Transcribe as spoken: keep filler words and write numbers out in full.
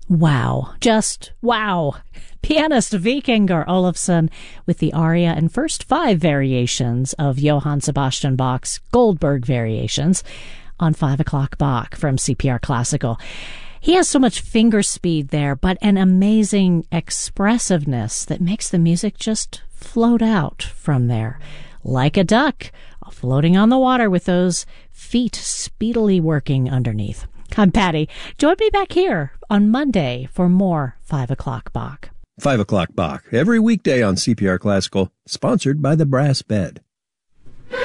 Wow. Just wow. Pianist Vikingur Olafsson with the aria and first five variations of Johann Sebastian Bach's Goldberg Variations on five o'clock Bach from C P R Classical. He has so much finger speed there, but an amazing expressiveness that makes the music just float out from there. Like a duck, floating on the water with those feet speedily working underneath. I'm Patty. Join me back here on Monday for more five o'clock Bach. five o'clock Bach, every weekday on C P R Classical, sponsored by the Brass Bed.